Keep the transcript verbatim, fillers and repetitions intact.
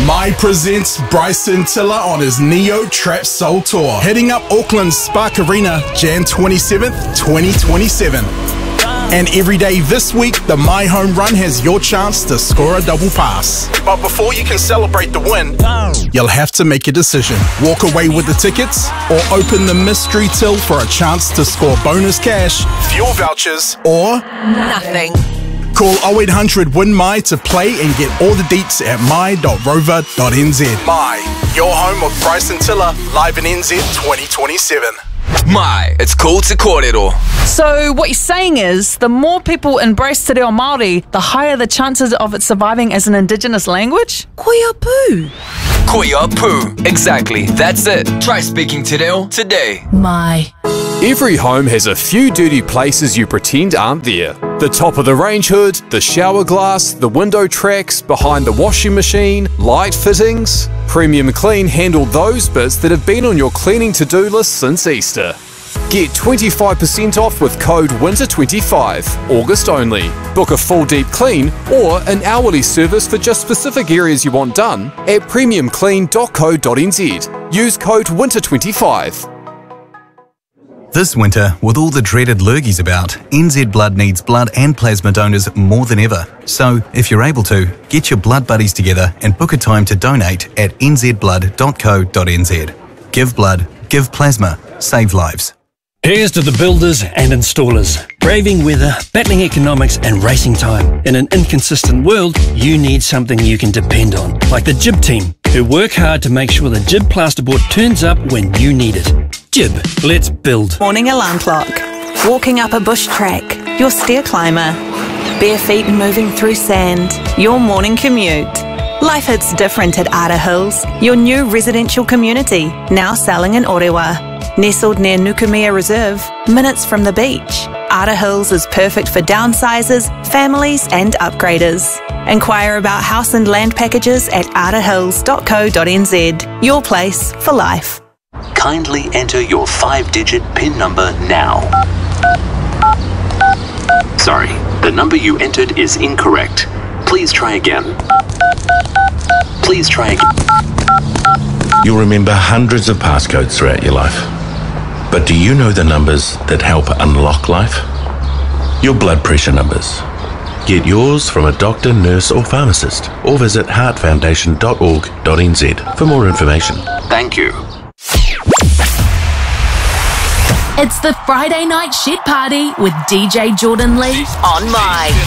My presents Bryson Tiller on his Neo Trap Soul Tour, heading up Auckland's Spark Arena January twenty-seventh, twenty twenty-seven. And every day this week, the My Home Run has your chance to score a double pass. But before you can celebrate the win, you'll have to make a decision. Walk away with the tickets, or open the mystery till for a chance to score bonus cash, fuel vouchers, or nothing. Call oh eight hundred win my to play and get all the deets at my dot rover dot n z. My, your home of Bryson Tiller, live in N Z twenty twenty-seven. My, it's cool to kōrero. So what you're saying is, the more people embrace te reo Māori, the higher the chances of it surviving as an indigenous language? Koia pū. Koia pū. Exactly, that's it. Try speaking te reo today. My. Every home has a few dirty places you pretend aren't there. The top of the range hood, the shower glass, the window tracks, behind the washing machine, light fittings. Premium Clean handle those bits that have been on your cleaning to-do list since Easter. Get twenty-five percent off with code winter twenty-five, August only. Book a full deep clean or an hourly service for just specific areas you want done at premium clean dot co dot n z. Use code winter twenty-five. This winter, with all the dreaded lurgies about, N Z Blood needs blood and plasma donors more than ever. So, if you're able to, get your blood buddies together and book a time to donate at n z blood dot co dot n z. Give blood, give plasma, save lives. Here's to the builders and installers. Braving weather, battling economics and racing time. In an inconsistent world, you need something you can depend on. Like the Jib team, who work hard to make sure the Jib plasterboard turns up when you need it. Jib, let's build. Morning alarm clock. Walking up a bush track. Your stair climber. Bare feet moving through sand. Your morning commute. Life hits different at Ara Hills, your new residential community, now selling in Orewa. Nestled near Nukumea Reserve, minutes from the beach, Ara Hills is perfect for downsizers, families and upgraders. Inquire about house and land packages at ara hills dot co dot n z. Your place for life. Kindly enter your five-digit PIN number now. Sorry, the number you entered is incorrect. Please try again. Please try again. You'll remember hundreds of passcodes throughout your life. But do you know the numbers that help unlock life? Your blood pressure numbers. Get yours from a doctor, nurse or pharmacist, or visit heart foundation dot org dot n z for more information. Thank you. It's the Friday Night Shit Party with D J Jordan Lee on My.